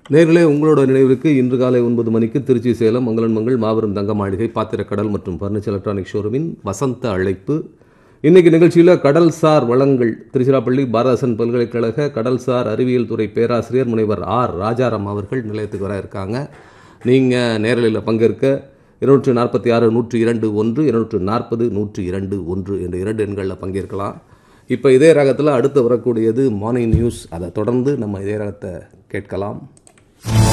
நேர்களே, உங்களோட நினைவிற்கு இன்று காலை 9 மணிக்கு திருச்சி சேலம் மங்களன் மங்கள் மாபெரும் தங்க மாளிகை பாத்திரக்கடல் மற்றும் பர்னிச்சர் எலக்ட்ரானிக் ஷோரூமின் வசந்த அழைப்பு. இன்னைக்கு நிகழ்ச்சியில் கடல்சார் வளங்கள் திருச்சிராப்பள்ளி பாரதாசன் பல்கலைக்கழக கடல்சார் அறிவியல் துறை பேராசிரியர் முனைவர் ஆர் ராஜாராம் அவர்கள் நிலையத்துக்கு வர இருக்காங்க. நீங்கள் நேரலையில் பங்கேற்க 246 102 1 240 102 1 என்ற 2 எண்களில் பங்கேற்கலாம். இப்போ இதே ராகத்தில் அடுத்து வரக்கூடியது மார்னிங் நியூஸ். அதை தொடர்ந்து நம்ம இதே ராகத்தை கேட்கலாம்.